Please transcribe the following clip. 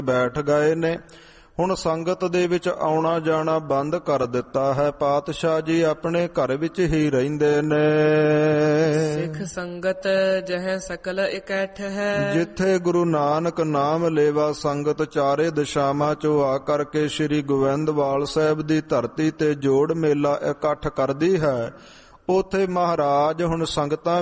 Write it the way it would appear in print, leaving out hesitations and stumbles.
ਬੈਠ ਗਏ ਨੇ। ਹੁਣ ਸੰਗਤ ਦੇ ਵਿੱਚ ਆਉਣਾ ਜਾਣਾ ਬੰਦ ਕਰ ਦਿੱਤਾ ਹੈ। ਪਾਤਸ਼ਾਹ ਜੀ ਆਪਣੇ ਘਰ ਵਿੱਚ ਹੀ ਰਹਿੰਦੇ ਨੇ। ਸਿੱਖ ਸੰਗਤ ਜਹ ਸਕਲ ਇਕੱਠ ਹੈ। ਜਿੱਥੇ ਗੁਰੂ ਨਾਨਕ ਨਾਮ ਲੇਵਾ ਸੰਗਤ ਚਾਰੇ ਦਿਸ਼ਾਵਾਂ ਚੋਂ ਆ ਕਰਕੇ ਸ੍ਰੀ ਗੋਬਿੰਦਵਾਲ ਸਾਹਿਬ ਦੀ ਧਰਤੀ ਤੇ ਜੋੜ ਮੇਲਾ ਇਕੱਠ ਕਰਦੀ ਹੈ, ਉਥੇ ਮਹਾਰਾਜ ਹੁਣ ਸੰਗਤਾਂ